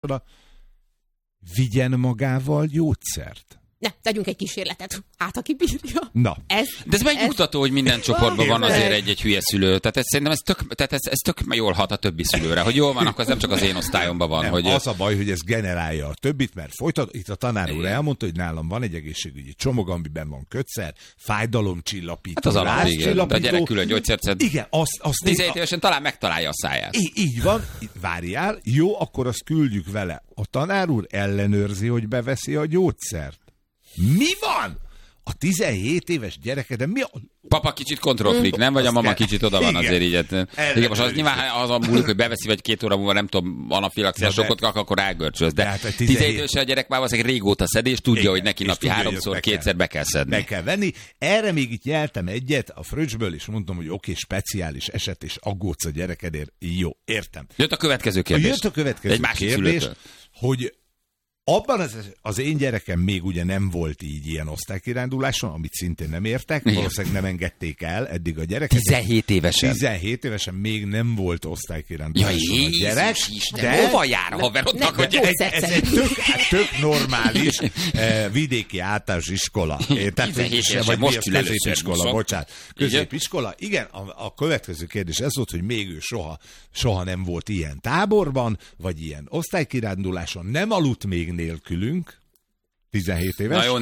napra, vigyen magával gyógyszert. Ne, tegyünk egy kísérletet. Hát, aki bírja. Na. De ez megnyugtató, hogy minden csoportban van azért egy hülye szülő. Tehát szerintem ez tök jól hat a többi szülőre, hogy jól van, akkor ez nem csak az én osztályomban van. Nem, hogy az a baj, hogy ez generálja a többit, mert itt a tanár úr elmondta, hogy nálam van egy egészségügyi csomag, amiben van kötszer, fájdalomcsillapító, hát az alap, igen. De a gyerek külön gyógyszert szed. Igen, azt 17 évesen talán megtalálja a száját. Így van, várjál, jó, akkor azt küldjük vele. A tanár úr ellenőrzi, hogy beveszi a gyógyszert. Mi van? A 17 éves gyereke, de mi a... Papa kicsit kontrollfreak, nem? Vagy a mama kicsit oda van azért így. Igen, most az nyilván azon múlik, hogy beveszi, vagy 2 óra múlva nem tudom, anafilaxiás sokkot kap, akkor elgörcsöz. De 17 évesen a gyerek már valószínűleg régóta szed, és tudja, hogy neki napi 3-szor, 2-szer be kell szedni. Be kell venni. Erre még itt nyeltem egyet a fröccsből, és mondtam, hogy oké, speciális eset, és aggódsz a gyerekedért. Jó, értem. Jött a következő kérdés. Egy másik kérdés, hogy abban az én gyerekem még ugye nem volt így ilyen osztálykiránduláson, amit szintén nem értek, valószínűleg nem engedték el eddig a gyereket. 17 évesen. 17 évesen még nem volt osztálykiránduláson a gyerek. De hova jár a haverodnak a gyerek? Ez egy tök normális vidéki általános iskola. Vagy középiskola, bocsánat. Középiskola. Igen, a következő kérdés ez volt, hogy még ő soha nem volt ilyen táborban, vagy ilyen osztálykiránduláson, nem aludt még nélkülünk, 17 éves. Na jó,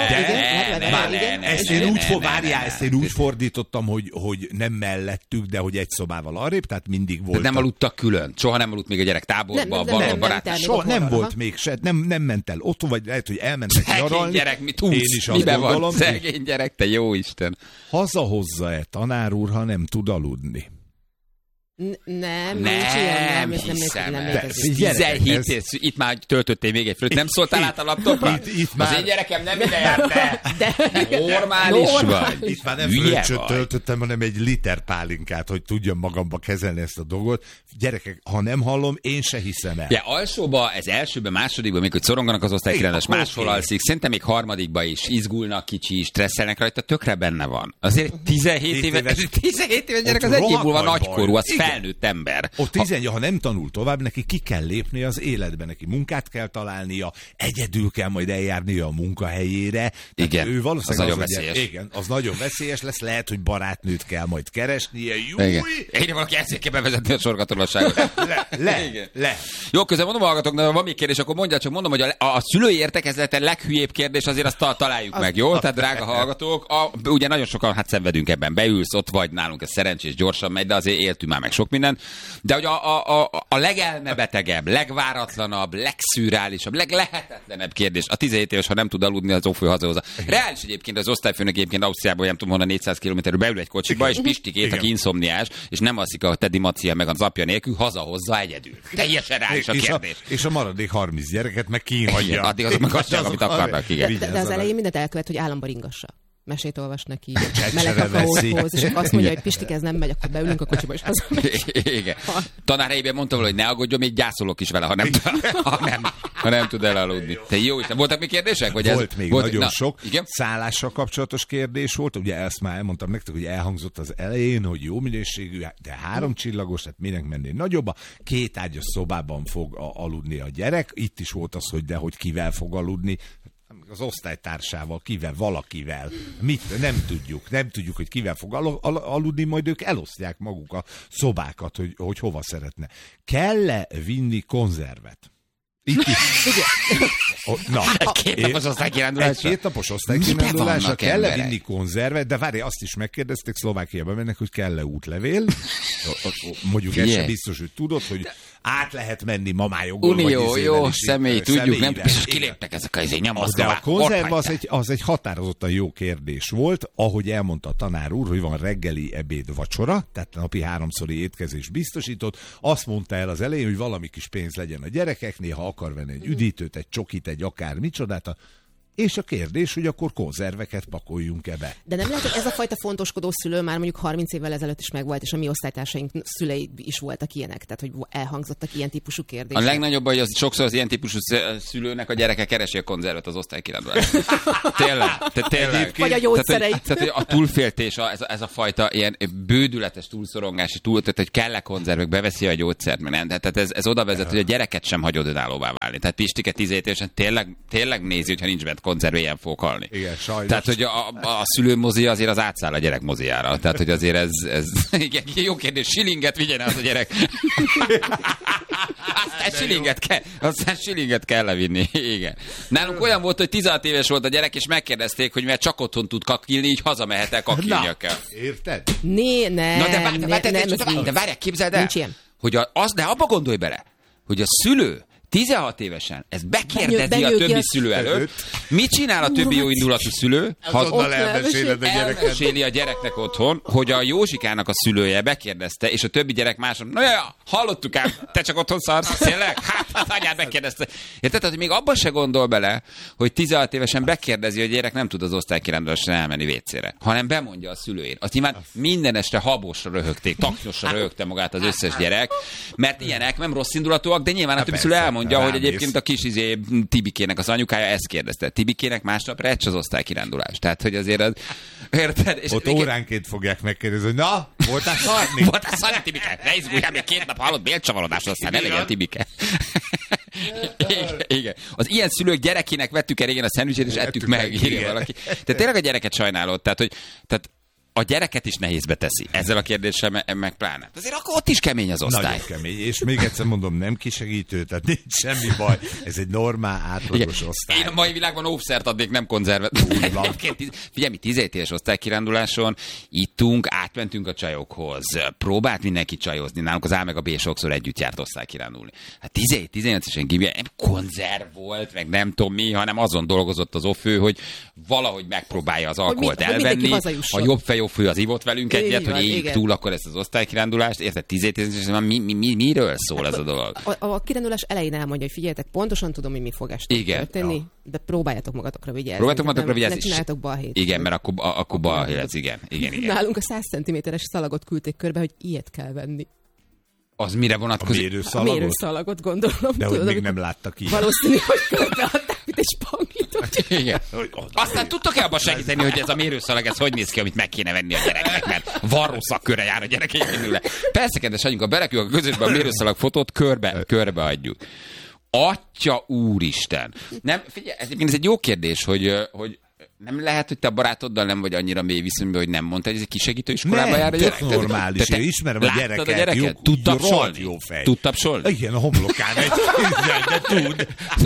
ezt én úgy fordítottam, hogy nem mellettük, de hogy egy szobával arrébb, tehát mindig volt. De nem aludtak külön? Soha nem aludt még a gyerek táborba, a barát? Soha nem volt még se, nem ment el otthon, vagy lehet, hogy elmentek nyaralni. Szegény gyerek, mit tudsz? Én is azt gondolom, szegény gyerek, te jó Isten. Hazahozza-e tanár úr, ha nem tud aludni? Nem hiszem. 17 év, itt már töltöttél még egy fröccsöt. Nem szóltál át a laptopra? Az én gyerekem nem ide járt be. Normális vagy. Itt már nem fröccsöt töltöttem, hanem egy liter pálinkát, hogy tudjam magamba kezelni ezt a dolgot. Gyerekek, ha nem hallom, én se hiszem el. Ja, alsóba, ez elsőben, másodikban, még hogy szoronganak az osztálykirándulást, máshol alszik, szerintem még harmadikban is izgulnak kicsi, stresszelnek rajta, tökre benne van. Azért 17 éves gyerek az egy év múlva nagykorú, az felnőtt ember. Ha nem tanul tovább, neki ki kell lépni az életbe, neki munkát kell találnia, egyedül kell majd eljárnia a munkahelyére. Igen, ő valószínűleg az nagyon veszélyes. Igen, az nagyon veszélyes lesz, lehet, hogy barátnőt kell majd keresnie. Én valaki ezért kell bevezetni a sorgatolosságot. Le. Jó, közben mondom, hallgatók, van még kérdés, akkor mondjál, csak mondom, hogy a szülői értekezleten leghülyébb kérdés, azért azt találjuk meg, jó? Tehát drága hallgatók, ugye nagyon sokan szenvedünk ebben, beülsz, ott vagy nálunk, ez szerencsés, gyorsan megy, de azért éltünk már meg sok minden. De hogy a legelmebetegebb, legváratlanabb, legszürreálisabb, leglehetetlenebb kérdés, a 17 éves, ha nem tud aludni, az ófő hazahozza. Reális egyébként az osztályfőnök egyébként Ausztriában, nem tudom honnan 400 kilométerről beül egy kocsiba, és Pistikét, aki inszomniás, és nem alszik a Teddy Macia meg az apja nélkül, hazahozza egyedül. Teljesen reális a kérdés. És a maradék 30 gyereket meg kínhagyja. Addig azok meg azt amit akarnak, igen. De az elején mindent elkövet, hogy államban ringassa. Mesét olvas neki, meleg kakaót hoz, és azt mondja, hogy Pistik, ez nem megy, akkor beülünk a kocsiba, és hazamegy. Igen. Tanár helyében mondta volna, hogy ne aggódjon, még gyászolok is vele, ha nem tud elaludni. Te jó Isten, voltak még kérdések? Vagy volt még nagyon sok. Igen? Szállással kapcsolatos kérdés volt, ugye ezt már elmondtam nektek, hogy elhangzott az elején, hogy jó minőségű, de 3 csillagos, tehát minek mennél nagyobb, 2 ágyas szobában fog aludni a gyerek. Itt is volt az, hogy de hogy kivel fog aludni. Az osztálytársával, kivel, valakivel. Nem tudjuk, hogy kivel fog aludni, majd ők elosztják maguk a szobákat, hogy hova szeretne. Kell-e vinni konzervet? Itt is. Egy 2 napos osztálykirándulásra? Egy 2 napos osztálykirándulásra kell-e vinni konzervet, de várj, azt is megkérdezték, Szlovákiában mennek, hogy kell-e útlevél. Mondjuk ez sem biztos, hogy tudod, hogy át lehet menni mamájogól. Unió, jó, személy, tudjuk, nem biztos, kiléptek ezek a nyomasztóvá. De a konzerv az egy határozottan jó kérdés volt, ahogy elmondta a tanár úr, hogy van reggeli, ebéd, vacsora, tehát napi 3-szori étkezés biztosított. Azt mondta el az elején, hogy valami kis pénz legyen a gyerekeknél, ha akar venni egy üdítőt, egy csokit, egy akár micsodát, és a kérdés, hogy akkor konzerveket pakoljunk-e be. De nem lehet, hogy ez a fajta fontoskodó szülő már mondjuk 30 évvel ezelőtt is megvolt, és a mi osztálytársaink szülei is voltak ilyenek, tehát hogy elhangzottak ilyen típusú kérdések. A legnagyobb, hogy az sokszor az ilyen típusú szülőnek a gyereke keresi a konzervet az osztálykirándulás. Tényleg. Vagy a gyógyszereit. Tehát a túlféltés, ez a fajta ilyen bődületes túlszorongás, tehát hogy kell-e konzervek, beveszi a gyógyszert, mert nem. Tehát ez oda vezet, hogy a gyereket sem hagyod önállóvá válni. Tehát Pistike 17 évesen tényleg nézi, hogyha nincs bent konzerv, ilyen fog halni. Igen, sajnos. Tehát, hogy a szülőmozi azért az átszáll a gyerek moziára. Tehát, hogy azért ez igen, jó kérdés, shillinget vigyen az a gyerek. Aztán shillinget kell levinni. Igen. Nálunk olyan volt, hogy 16 éves volt a gyerek, és megkérdezték, hogy mert csak otthon tud kakilni, így hazamehetek kakilnyakkel. Érted? De várják, képzeld el, nincs ilyen. hogy de abba gondolj bele, hogy a szülő 16 évesen, ezt bekérdezi a többi szülő előtt. Mit csinál a többi jó indulatú szülő? Azonnal elmeséled a gyereket. Elmeséli a gyereknek otthon, hogy a Józsikának a szülője bekérdezte, és a többi gyerek máson, hallottuk ám, te csak otthon szarsz, tényleg? Hát anyád megkérdezte. Érted, hogy még abban se gondol bele, hogy 16 évesen bekérdezi, hogy a gyerek nem tud az osztálykirándulásra elmenni vécére, hanem bemondja a szülőjén. Azt nyilván minden este habosra röhögték, taknyosra röhögte magát az összes gyerek, mert ilyenek nem rossz indulatúak, de nyilván a többi szülő mondja, hogy egyébként a kis Tibikének az anyukája ezt kérdezte. Tibikének másnap recs az osztálykirándulás. Tehát, hogy azért az... Érted? És ott óránként fogják megkérdezni, hogy na, voltál szarni? Voltál szarni, Tibike? Ne izguljál, még 2 nap hallott bélcsavarodás, aztán ne legyen Tibike. Igen. Az ilyen szülők gyerekének vettük el régen a szendvicset, és ettük meg. Igen, valaki. Tehát tényleg a gyereket sajnálod. Tehát a gyereket is nehézbe teszi. Ezzel a kérdéssel meg pláne. Azért akkor ott is kemény az osztály. Nagyon kemény. És még egyszer mondom, nem kisegítő, tehát nincs semmi baj. Ez egy normál, átlagos osztály. Én a mai világban óvszert adnék, nem konzervet. Figyelj, mi 17 éves osztálykiránduláson ittunk, átmentünk a csajokhoz. Próbált mindenki csajozni. Nálunk az A meg a B sokszor együtt járt osztálykirándulni. Hát 17-18-esen nem konzerv volt, meg nem tudom mi, hanem azon dolgozott az ofő, hogy valahogy megpróbálja az alkoholt elvenni. A jobb fej fő az ivott velünk egyet, hogy éljük túl akkor ezt az osztálykirándulást. Érted, 17 miről szól ez a dolog? A kirándulás elején elmondja, hogy figyeljetek, pontosan tudom, hogy mi fog este történni, de próbáljátok magatokra vigyázni. Ne csináljátok balhét. Igen, mert akkor balhét, igen. Nálunk a 100 cm-es szalagot küldték körbe, hogy ilyet kell venni. Az mire vonatkozik? A mérőszalagot gondolom. De hogy még nem láttak ilyet. Valószínű, hogy körbeadták, mint egy spanglitot. Igen. Aztán tudtok-e abban segíteni, hogy ez a mérőszalag, ez hogy néz ki, amit meg kéne venni a gyereknek, mert varró szakköre jár a gyerekek mindenüle. Persze, kedves anyunk, ha berakjuk a közösbe a mérőszalag fotót, körbe adjuk. Atya úristen! Nem, figyelj, ez egy jó kérdés, hogy nem lehet, hogy te a barátoddal nem vagy annyira mély viszonyban, hogy nem mondta, hogy ez egy kisegítő iskolába jár a gyerek? Nem, normális. Te ismerem a gyereket. Tud tapsolni? Jó fej. Tud tapsolni? Igen, a homlokán egy kézzel, de tud.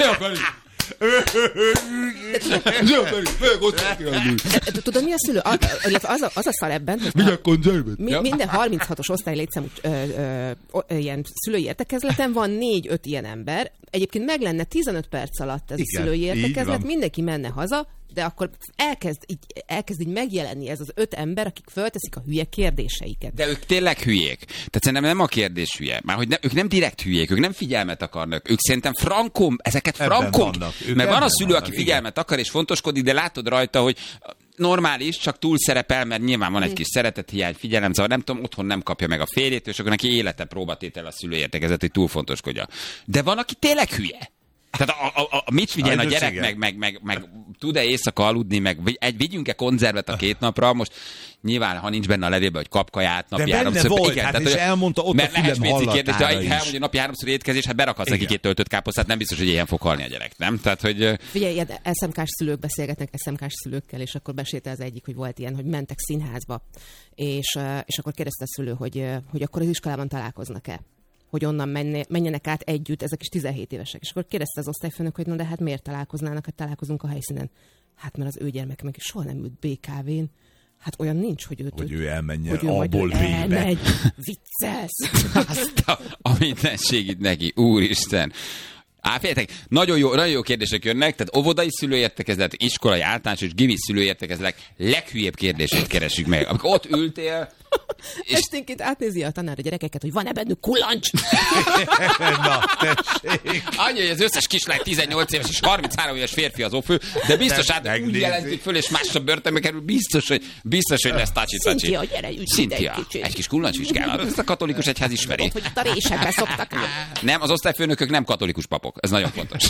Tudod, mi a szülő? Az a szar ebben, hogy minden 36-os osztálylétszámú ilyen szülői értekezleten van 4-5 ilyen ember. Egyébként meg lenne 15 perc alatt ez a szülői értekezlet, mindenki menne haza, de akkor elkezd így megjelenni ez az 5 ember, akik fölteszik a hülye kérdéseiket. De ők tényleg hülyék. Tehát szerintem nem a kérdés hülye. Már hogy ők nem direkt hülyék, ők nem figyelmet akarnak. Ők szerintem ezeket frankon. Mert van a szülő, aki figyelmet akar és fontoskodik, de látod rajta, hogy normális, csak túl szerepel, mert nyilván van egy kis szeretethiány, figyelemzavar, nem tudom, otthon nem kapja meg a férjét, és akkor neki élete próbatétel a szülő értekezett, hogy túl fontoskodja. De van, aki tényleg hülye. Tehát mit figyeljen a gyerek, meg tud-e éjszaka aludni, meg vigyünk-e konzervet a 2 napra, most nyilván, ha nincs benne a levélben, hogy kap kaját napi 3-szor. De benne volt, igen, hát és elmondta ott a fülem hallatára is. Elmondja, napi 3-szor étkezés, hát berakhatsz neki 2 töltött káposztát, nem biztos, hogy ilyen fog halni a gyerek, nem? Tehát, hogy... Figyelj, ilyen SMK-s szülők beszélgetnek SMK-s szülőkkel, és akkor besélte az egyik, hogy volt ilyen, hogy mentek színházba, és akkor kérdezte a szülő, hogy akkor az iskolában találkoznak-e, hogy onnan menjenek át együtt ezek is 17 évesek. És akkor kérdezte az osztályfőnök, hogy de hát miért találkoznának, hát találkozunk a helyszínen. Hát mert az ő gyermeke meg soha nem ült BKV-n. Hát olyan nincs, hogy ő elmenjen A-ból B-be. Viccelsz. Azt a mindenségit neki, úristen. Figyeljetek, nagyon jó kérdések jönnek, tehát óvodai szülőértekezlet, iskolai általános és gimi szülőértekezlet, leghülyébb kérdését keresünk meg. Amikor ott ültél, Esténként átnézi a tanár a gyerekeket, hogy van-e bennük kullancs. Na, tessék. Annyi, hogy az összes kislány 18 éves és 33 éves férfi az ófő, de biztos úgy jelentik föl, és másra börtönbe kerül, biztos, hogy lesz tacsi-tacsi. Szintia, gyere, ügy Szintia, egy kis kullancsvizsgálat. Ezt a katolikus egyház ismeri. Hogy itt a résekbe szoktak át. Nem, az osztályfőnökök nem katolikus papok. Ez nagyon fontos.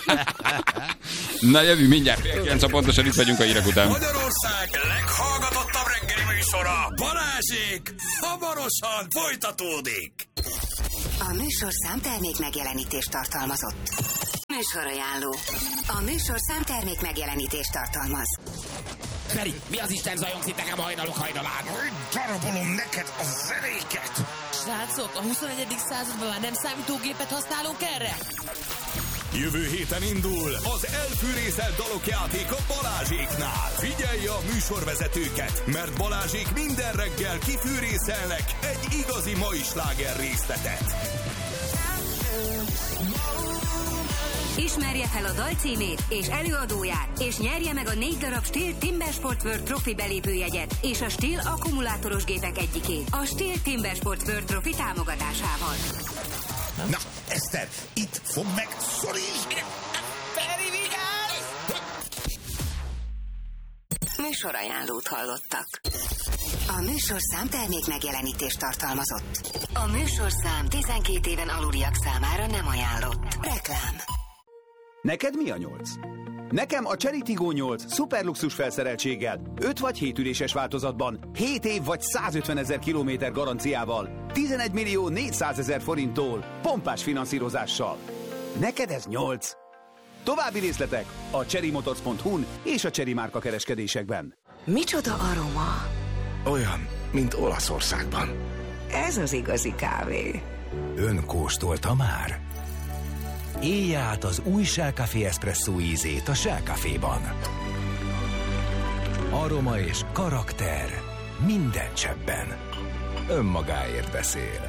Na jövő mindjárt 9, pontosan itt vagyunk a hírek után. Magyarország leghallgatottabb reggeli műsora, Balázsék, hamarosan folytatódik. A műsorszám termék megjelenítést tartalmazott. Műsorajánló. A műsorszám termék megjelenítést tartalmaz. Feri, mi az Isten zajongsz nekem a hajnalok hajnalán? Darabolom neked a zenéket. Srácok, a 21. században már nem számítógépet használunk erre? Jövő héten indul az elfűrészelt dalok játéka Balázséknál. Figyelj a műsorvezetőket, mert Balázsék minden reggel kifűrészelnek egy igazi mai sláger részletet. Ismerje fel a dal címét és előadóját, és nyerje meg a 4 darab Stihl Timber Sport World Trophy belépőjegyet és a Stihl akkumulátoros gépek egyikét a Stihl Timber Sport World Trophy támogatásával. Na, Eszter, itt fog meg, szorítsd! Feri, vigyázz! Műsorajánlót hallottak. A műsorszám termék megjelenítést tartalmazott. A műsorszám 12 éven aluliak számára nem ajánlott. Reklám. Neked mi a 8? Nekem a Chery Tiggo 8 szuperluxus felszereltséggel, 5 vagy 7 üléses változatban, 7 év vagy 150 000 kilométer garanciával, 11 millió 400 000 forinttól, pompás finanszírozással. Neked ez 8. További részletek a cherrymotors.hu-n és a Chery márka kereskedésekben. Micsoda aroma? Olyan, mint Olaszországban. Ez az igazi kávé. Ön kóstolta már? Élje át az új Shell Café Espresso ízét a Shell Caféban. Aroma és karakter minden cseppben. Önmagáért beszél.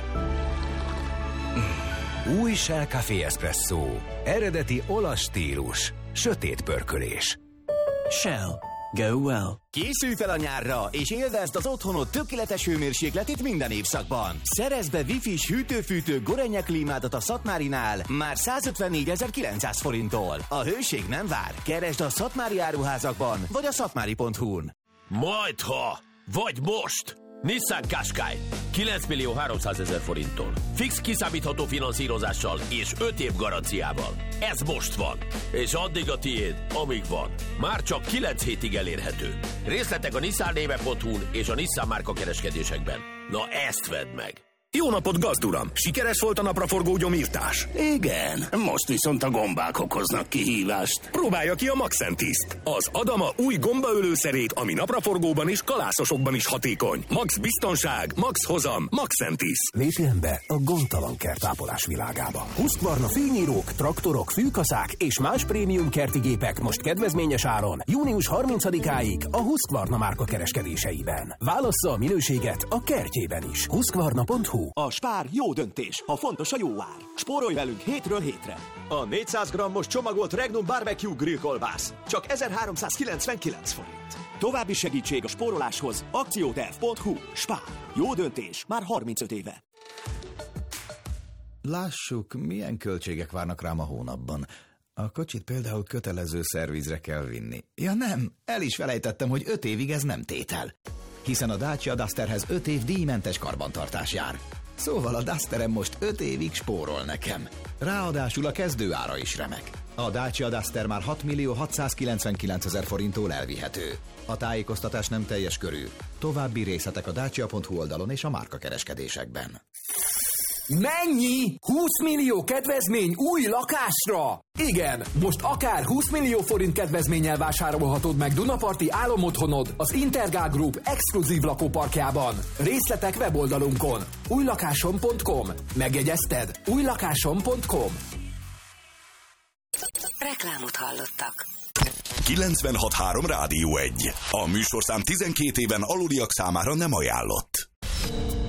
Új Shell Café Espresso. Eredeti olasz stílus. Sötét pörkölés. Shell. Go well. Készülj fel a nyárra, és élvezd az otthonod tökéletes hőmérsékletét minden évszakban. Szerezd be Wi-Fi-s hűtő-fűtő Gorenje klímádat a Szatmárinál már 154.900 forinttól. A hőség nem vár. Keresd a Szatmári áruházakban, vagy a szatmári.hu-n. Majdha, vagy most! Nissan Qashqai 9.300.000 forinttól. Fix kiszámítható finanszírozással és 5 év garanciával. Ez most van. És addig a tiéd, amíg van. Már csak 9 hétig elérhető. Részletek a nissannéve.hu-n és a Nissan márka kereskedésekben. Na ezt vedd meg! Jó napot, gazduram! Sikeres volt a napraforgó gyomírtás? Igen, most viszont a gombák okoznak kihívást. Próbálja ki a Maxentiszt, az Adama új gombaölőszerét, ami napraforgóban és kalászosokban is hatékony. Max biztonság, max hozam, Maxentiszt. Lépjen be a gondtalan kertápolás világába. Husqvarna fűnyírók, traktorok, fűkaszák és más prémium kerti gépek most kedvezményes áron. Június 30-áig a Husqvarna márka kereskedéseiben. Válassza a minőséget a kertjében is. Husqvarna.hu. A Spár jó döntés, ha fontos a jó ár. Spórolj velünk hétről hétre. A 400 g-os csomagolt Regnum Barbecue grillkolbász csak 1399 forint. További segítség a spóroláshoz akcióterv.hu. Spár. Jó döntés már 35 éve. Lássuk, milyen költségek várnak rám a hónapban. A kocsit például kötelező szervizre kell vinni. Ja nem, el is felejtettem, hogy 5 évig ez nem tétel. Hiszen a Dacia Dusterhez 5 év díjmentes karbantartás jár. Szóval a Dusterem most 5 évig spórol nekem. Ráadásul a kezdőára is remek. A Dacia Duster már 6.699.000 forinttól elvihető. A tájékoztatás nem teljes körű. További részletek a dacia.hu oldalon és a márka kereskedésekben. Mennyi? 20 millió kedvezmény új lakásra? Igen, most akár 20 millió forint kedvezménnyel vásárolhatod meg Dunaparti álomotthonod az Intergál Group exkluzív lakóparkjában. Részletek weboldalunkon. újlakásom.com. Megjegyezted? újlakásom.com. Reklámot hallottak. 96.3 Rádió 1. A műsorszám 12 éven aluliak számára nem ajánlott.